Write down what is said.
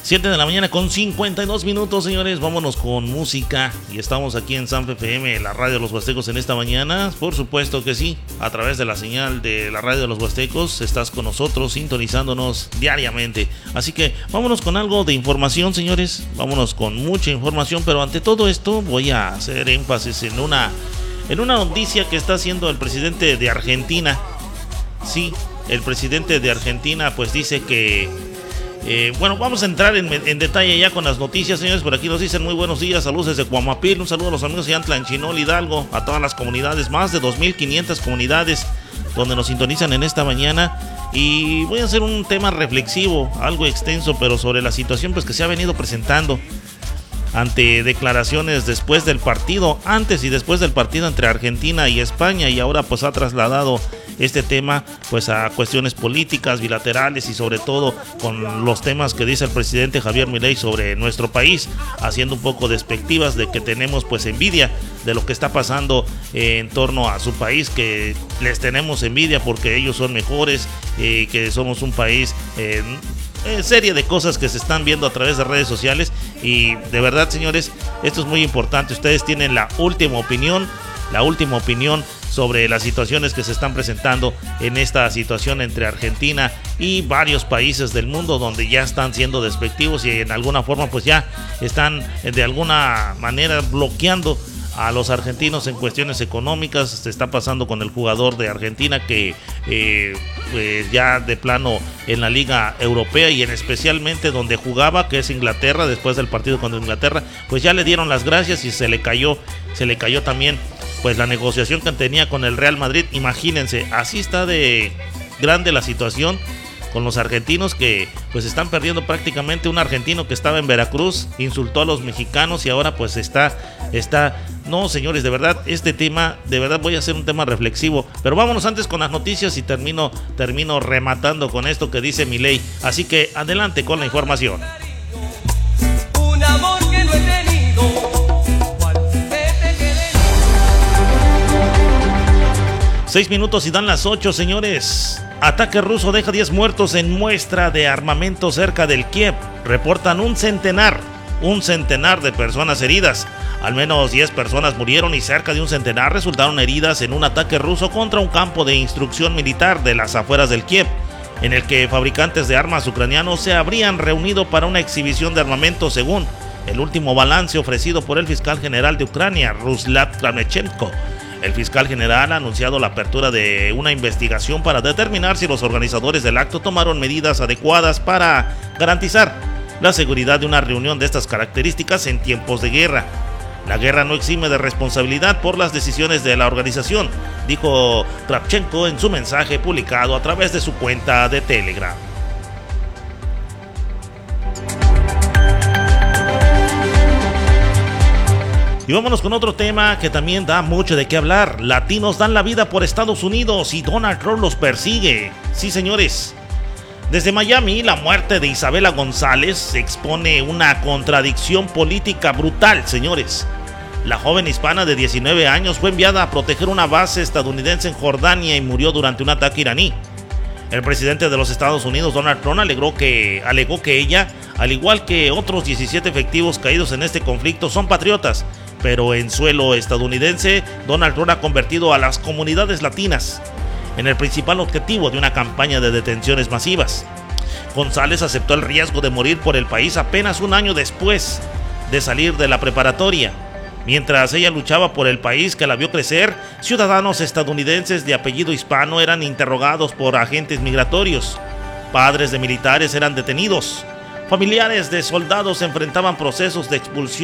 7 de la mañana con 52 minutos, señores. Vámonos con música. Y estamos aquí en Sanfe FM, la radio de los Huastecos, en esta mañana. Por supuesto que sí, a través de la señal de la radio de los Huastecos estás con nosotros, sintonizándonos diariamente. Así que vámonos con algo de información, señores. Vámonos con mucha información, pero ante todo esto voy a hacer énfasis en una noticia que está haciendo el presidente de Argentina. Sí, el presidente de Argentina pues dice que bueno, vamos a entrar en detalle ya con las noticias, señores. Por aquí nos dicen muy buenos días, saludos desde Cuamapil, un saludo a los amigos de Antla, en Chinol, Hidalgo, a todas las comunidades, más de 2.500 comunidades donde nos sintonizan en esta mañana. Y voy a hacer un tema reflexivo, algo extenso, pero sobre la situación pues que se ha venido presentando ante declaraciones después del partido, antes y después del partido entre Argentina y España, y ahora pues ha trasladado este tema pues a cuestiones políticas, bilaterales y sobre todo con los temas que dice el presidente Javier Milei sobre nuestro país, haciendo un poco despectivas de que tenemos pues envidia de lo que está pasando en torno a su país, que les tenemos envidia porque ellos son mejores, que somos un país serie de cosas que se están viendo a través de redes sociales. Y de verdad, señores, esto es muy importante. Ustedes tienen la última opinión sobre las situaciones que se están presentando en esta situación entre Argentina y varios países del mundo donde ya están siendo despectivos y en alguna forma pues ya están de alguna manera bloqueando a los argentinos en cuestiones económicas. Se está pasando con el jugador de Argentina que pues ya de plano en la Liga Europea y en especialmente donde jugaba, que es Inglaterra, después del partido contra Inglaterra, pues ya le dieron las gracias y se le cayó también pues la negociación que tenía con el Real Madrid. Imagínense, así está de grande la situación con los argentinos, que pues están perdiendo prácticamente. Un argentino que estaba en Veracruz insultó a los mexicanos y ahora pues está. No, señores, de verdad, este tema, de verdad voy a hacer un tema reflexivo, pero vámonos antes con las noticias y termino rematando con esto que dice Milei. Así que adelante con la información. Un amor que no he tenido. 6 minutos y dan las 8, señores. Ataque ruso deja 10 muertos en muestra de armamento cerca del Kiev. Reportan un centenar de personas heridas. Al menos 10 personas murieron y cerca de un centenar resultaron heridas en un ataque ruso contra un campo de instrucción militar de las afueras del Kiev, en el que fabricantes de armas ucranianos se habrían reunido para una exhibición de armamento, según el último balance ofrecido por el fiscal general de Ucrania, Ruslav Kravchenko. El fiscal general ha anunciado la apertura de una investigación para determinar si los organizadores del acto tomaron medidas adecuadas para garantizar la seguridad de una reunión de estas características en tiempos de guerra. La guerra no exime de responsabilidad por las decisiones de la organización, dijo Kravchenko en su mensaje publicado a través de su cuenta de Telegram. Y vámonos con otro tema que también da mucho de qué hablar. Latinos dan la vida por Estados Unidos y Donald Trump los persigue. Sí, señores. Desde Miami, la muerte de Isabela González expone una contradicción política brutal, señores. La joven hispana de 19 años fue enviada a proteger una base estadounidense en Jordania y murió durante un ataque iraní. El presidente de los Estados Unidos, Donald Trump, alegó que ella, al igual que otros 17 efectivos caídos en este conflicto, son patriotas. Pero en suelo estadounidense, Donald Trump ha convertido a las comunidades latinas en el principal objetivo de una campaña de detenciones masivas. González aceptó el riesgo de morir por el país apenas un año después de salir de la preparatoria. Mientras ella luchaba por el país que la vio crecer, ciudadanos estadounidenses de apellido hispano eran interrogados por agentes migratorios. Padres de militares eran detenidos. Familiares de soldados enfrentaban procesos de expulsión